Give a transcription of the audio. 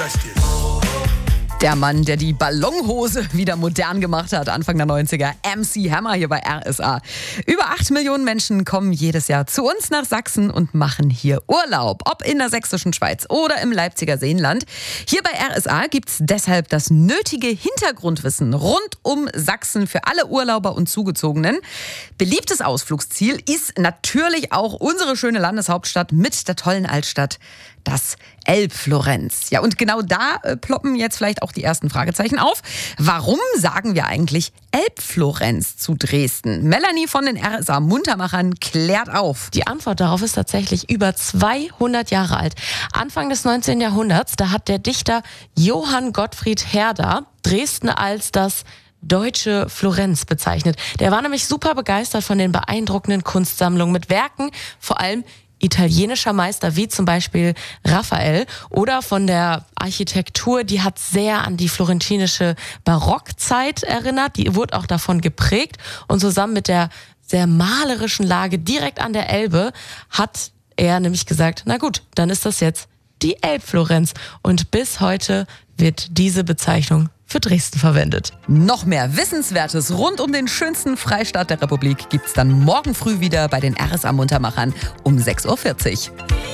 Der Mann, der die Ballonhose wieder modern gemacht hat, Anfang der 90er, MC Hammer hier bei RSA. Über 8 Millionen Menschen kommen jedes Jahr zu uns nach Sachsen und machen hier Urlaub. Ob in der sächsischen Schweiz oder im Leipziger Seenland. Hier bei RSA gibt's deshalb das nötige Hintergrundwissen rund um Sachsen für alle Urlauber und Zugezogenen. Beliebtes Ausflugsziel ist natürlich auch unsere schöne Landeshauptstadt mit der tollen Altstadt, das Elbflorenz. Ja, und genau da ploppen jetzt vielleicht auch die ersten Fragezeichen auf. Warum sagen wir eigentlich Elbflorenz zu Dresden? Melanie von den RSA Muntermachern klärt auf. Die Antwort darauf ist tatsächlich über 200 Jahre alt. Anfang des 19. Jahrhunderts, da hat der Dichter Johann Gottfried Herder Dresden als das deutsche Florenz bezeichnet. Der war nämlich super begeistert von den beeindruckenden Kunstsammlungen mit Werken, vor allem italienischer Meister wie zum Beispiel Raphael, oder von der Architektur, die hat sehr an die florentinische Barockzeit erinnert, die wurde auch davon geprägt, und zusammen mit der sehr malerischen Lage direkt an der Elbe hat er nämlich gesagt, na gut, dann ist das jetzt die Elbflorenz, und bis heute wird diese Bezeichnung für Dresden verwendet. Noch mehr Wissenswertes rund um den schönsten Freistaat der Republik gibt's dann morgen früh wieder bei den RSA Muntermachern um 6:40 Uhr.